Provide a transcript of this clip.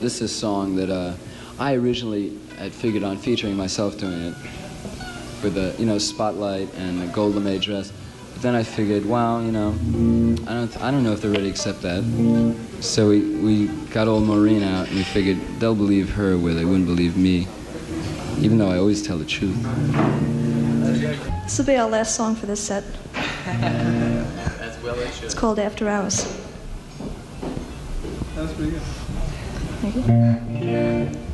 This is a song that I originally had figured on featuring myself doing it with a, spotlight and a gold lame dress. But then I figured, wow, I don't know if they're ready to accept that. So we got old Maureen out and we figured they'll believe her where they wouldn't believe me, even though I always tell the truth. This will be our last song for this set. As well it should. It's called After Hours. That was pretty good. Thank you.